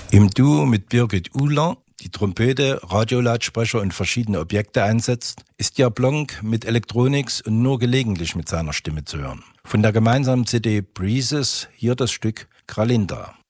Im Duo mit Birgit Uhler, die Trompete, Radiolautsprecher und verschiedene Objekte einsetzt, ist Jan Blanc mit Electronics und nur gelegentlich mit seiner Stimme zu hören. Von der gemeinsamen CD Breezes hier das Stück Kralinda.